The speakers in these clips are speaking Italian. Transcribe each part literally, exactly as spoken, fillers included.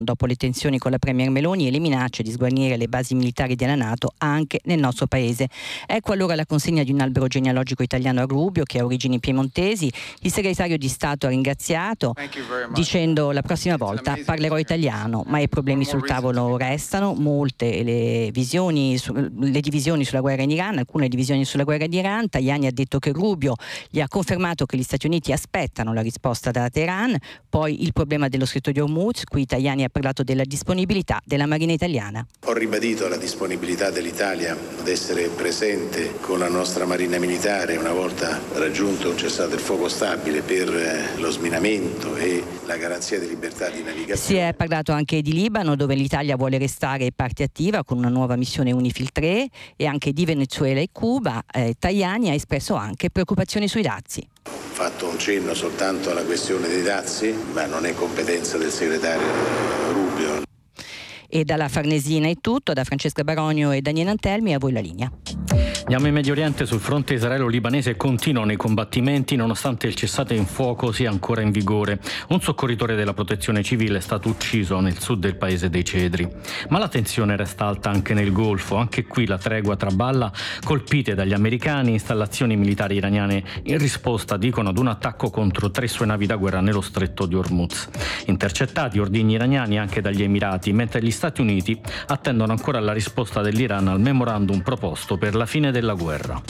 dopo le tensioni con la premier Meloni e le minacce di sguarnire le basi militari della NATO anche nel nostro paese. Ecco allora la consegna di un albero genealogico italiano a Rubio, che ha origini piemontesi. Il segretario di Stato ha ringraziato dicendo: la prossima volta parlerò italiano, ma i problemi sul tavolo restano, molte le visioni, le divisioni sulla guerra in Iran, alcune divisioni sulla guerra di Iran. Tajani ha detto che Rubio gli ha confermato che gli Stati Uniti aspettano la risposta da Teheran. Poi il problema dello Stretto di Hormuz, qui Tajani ha parlato della disponibilità della Marina italiana. Ho ribadito la disponibilità dell'Italia ad essere presente con la nostra Marina militare una volta raggiunto un cessate il fuoco stabile per lo sminamento e la garanzia di libertà di navigazione. Si è parlato anche di Libano, dove l'Italia vuole restare parte attiva con una nuova missione UNIFIL tre, e anche di Venezuela e Cuba. Eh, Tajani ha espresso anche preoccupazioni sui dazi. Ho fatto un cenno soltanto alla questione dei dazi, ma non è competenza del segretario Rubio. E dalla Farnesina è tutto, da Francesca Baronio e Daniele Antelmi, a voi la linea. Andiamo in Medio Oriente. Sul fronte israelo-libanese continuano i combattimenti nonostante il cessate in fuoco sia ancora in vigore. Un soccorritore della protezione civile è stato ucciso nel sud del paese dei Cedri. Ma la tensione resta alta anche nel Golfo. Anche qui la tregua traballa. Colpite dagli americani installazioni militari iraniane in risposta, dicono, ad un attacco contro tre sue navi da guerra nello stretto di Hormuz. Intercettati ordigni iraniani anche dagli Emirati, mentre gli Stati Uniti attendono ancora la risposta dell'Iran al memorandum proposto per la fine della guerra.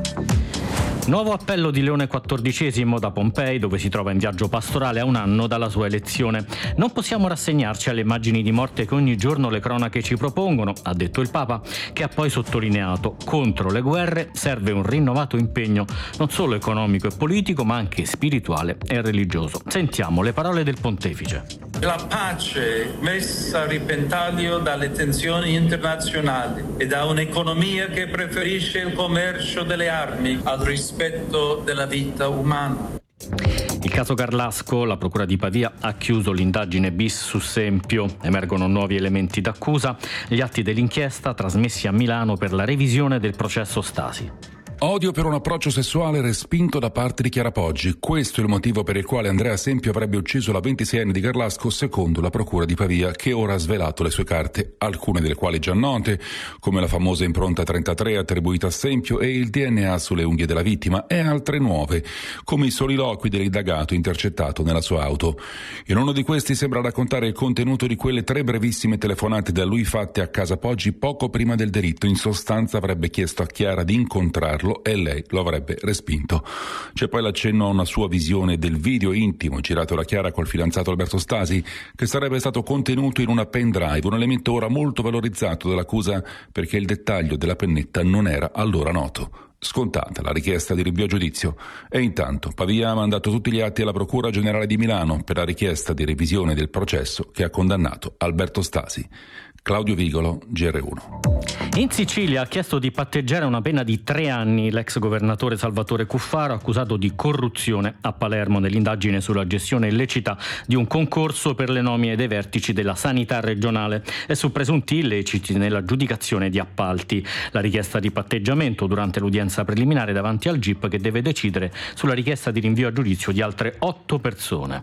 Nuovo appello di Leone quattordicesimo da Pompei, dove si trova in viaggio pastorale a un anno dalla sua elezione. Non possiamo rassegnarci alle immagini di morte che ogni giorno le cronache ci propongono, ha detto il Papa, che ha poi sottolineato: contro le guerre serve un rinnovato impegno, non solo economico e politico, ma anche spirituale e religioso. Sentiamo le parole del pontefice. La pace messa a repentaglio dalle tensioni internazionali e da un'economia che preferisce il commercio delle armi al rispetto della vita umana. Il caso Garlasco, la procura di Pavia ha chiuso l'indagine bis su Sempio. Emergono nuovi elementi d'accusa, gli atti dell'inchiesta trasmessi a Milano per la revisione del processo Stasi. Odio per un approccio sessuale respinto da parte di Chiara Poggi. Questo è il motivo per il quale Andrea Sempio avrebbe ucciso la ventiseienne di Garlasco, secondo la procura di Pavia, che ora ha svelato le sue carte, alcune delle quali già note, come la famosa impronta trentatré attribuita a Sempio e il D N A sulle unghie della vittima, e altre nuove, come i soliloqui dell'indagato intercettato nella sua auto. In uno di questi sembra raccontare il contenuto di quelle tre brevissime telefonate da lui fatte a casa Poggi poco prima del delitto. In sostanza avrebbe chiesto a Chiara di incontrarlo e lei lo avrebbe respinto. C'è poi l'accenno a una sua visione del video intimo girato da Chiara col fidanzato Alberto Stasi, che sarebbe stato contenuto in una pendrive, un elemento ora molto valorizzato dall'accusa perché il dettaglio della pennetta non era allora noto. Scontata la richiesta di rinvio a giudizio, e intanto Pavia ha mandato tutti gli atti alla Procura Generale di Milano per la richiesta di revisione del processo che ha condannato Alberto Stasi. Claudio Vigolo, G R uno. In Sicilia ha chiesto di patteggiare una pena di tre anni l'ex governatore Salvatore Cuffaro, accusato di corruzione a Palermo nell'indagine sulla gestione illecita di un concorso per le nomine dei vertici della sanità regionale e su presunti illeciti nell'aggiudicazione di appalti. La richiesta di patteggiamento durante l'udienza preliminare davanti al G I P, che deve decidere sulla richiesta di rinvio a giudizio di altre otto persone.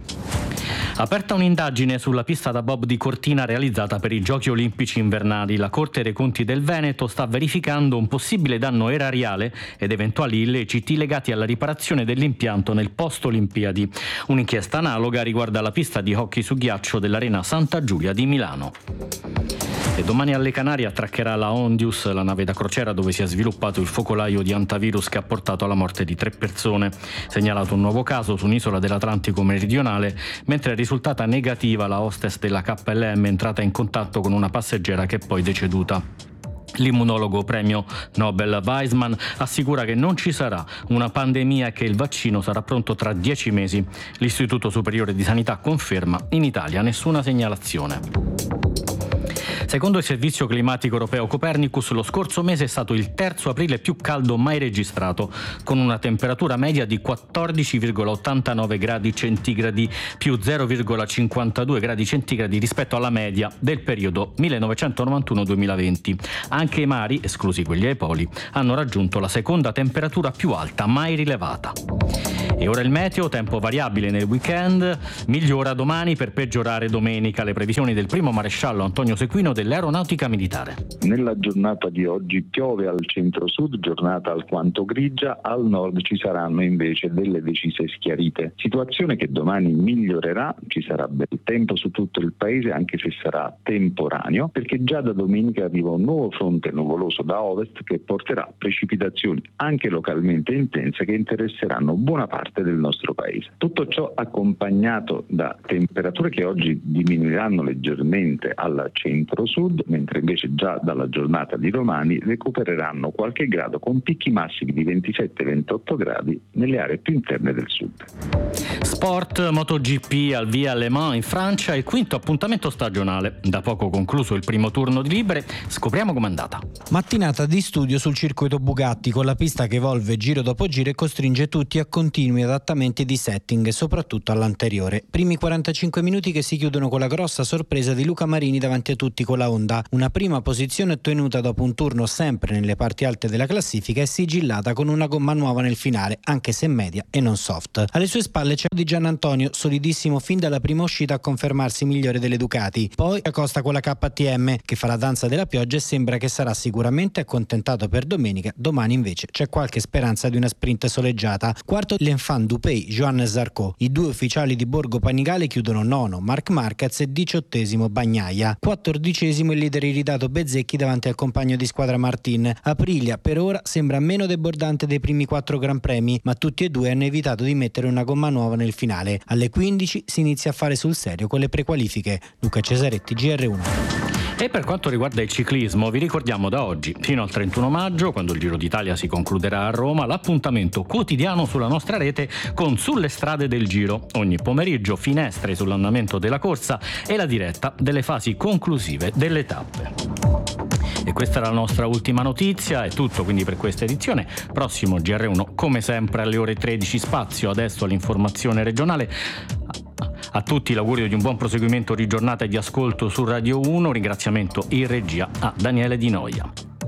Aperta un'indagine sulla pista da bob di Cortina realizzata per i Giochi Olimpici Invernali. La Corte dei Conti del Veneto sta verificando un possibile danno erariale ed eventuali illeciti legati alla riparazione dell'impianto nel post Olimpiadi. Un'inchiesta analoga riguarda la pista di hockey su ghiaccio dell'Arena Santa Giulia di Milano. E domani alle Canarie attraccherà la Ondius, la nave da crociera dove si è sviluppato il focolaio di antivirus che ha portato alla morte di tre persone. Segnalato un nuovo caso su un'isola dell'Atlantico meridionale, mentre è risultata negativa la hostess della K L M entrata in contatto con una passeggera che è poi deceduta. L'immunologo premio Nobel Weizmann assicura che non ci sarà una pandemia e che il vaccino sarà pronto tra dieci mesi. L'Istituto Superiore di Sanità conferma: in Italia nessuna segnalazione. Secondo il Servizio Climatico Europeo Copernicus, lo scorso mese è stato il terzo aprile più caldo mai registrato, con una temperatura media di quattordici virgola ottantanove gradi centigradi, più zero virgola cinquantadue gradi centigradi rispetto alla media del periodo millenovecentonovantuno duemilaventi. Anche i mari, esclusi quelli ai poli, hanno raggiunto la seconda temperatura più alta mai rilevata. E ora il meteo, tempo variabile nel weekend, migliora domani per peggiorare domenica. Le previsioni del primo maresciallo Antonio Sequino dell'Aeronautica Militare. Nella giornata di oggi piove al centro-sud, giornata alquanto grigia, al nord ci saranno invece delle decise schiarite. Situazione che domani migliorerà, ci sarà bel tempo su tutto il paese anche se sarà temporaneo, perché già da domenica arriva un nuovo fronte nuvoloso da ovest che porterà precipitazioni anche localmente intense che interesseranno buona parte del nostro paese. Tutto ciò accompagnato da temperature che oggi diminuiranno leggermente al centro-sud, mentre invece già dalla giornata di domani recupereranno qualche grado con picchi massimi di ventisette ventotto gradi nelle aree più interne del sud. Sport, MotoGP al via Le Mans in Francia, il quinto appuntamento stagionale. Da poco concluso il primo turno di libere, scopriamo com'è andata. Mattinata di studio sul circuito Bugatti con la pista che evolve giro dopo giro e costringe tutti a continui adattamenti di setting, soprattutto all'anteriore. Primi quarantacinque minuti che si chiudono con la grossa sorpresa di Luca Marini davanti a tutti con la Honda. Una prima posizione ottenuta dopo un turno sempre nelle parti alte della classifica e sigillata con una gomma nuova nel finale, anche se media e non soft. Alle sue spalle c'è Di Giannantonio, solidissimo fin dalla prima uscita a confermarsi migliore delle Ducati. Poi Acosta con la K T M che fa la danza della pioggia e sembra che sarà sicuramente accontentato per domenica. Domani invece c'è qualche speranza di una sprint soleggiata. Quarto l'Enfant du Pays, Johannes Zarco. I due ufficiali di Borgo Panigale chiudono nono Marc Marquez e diciottesimo Bagnaia. Quattordicesimo il leader iridato Bezzecchi davanti al compagno di squadra Martin. Aprilia per ora sembra meno debordante dei primi quattro Gran Premi, ma tutti e due hanno evitato di mettere una gomma nuova nel finale. Alle quindici si inizia a fare sul serio con le prequalifiche. Luca Cesaretti, G R uno. E per quanto riguarda il ciclismo, vi ricordiamo da oggi fino al trentuno maggio, quando il Giro d'Italia si concluderà a Roma, l'appuntamento quotidiano sulla nostra rete con Sulle strade del Giro. Ogni pomeriggio finestre sull'andamento della corsa e la diretta delle fasi conclusive delle tappe. E questa era la nostra ultima notizia, è tutto quindi per questa edizione. Prossimo G R uno come sempre alle ore tredici, spazio adesso all'informazione regionale. A tutti l'augurio di un buon proseguimento di giornata e di ascolto su Radio uno, ringraziamento in regia a Daniele Di Noia.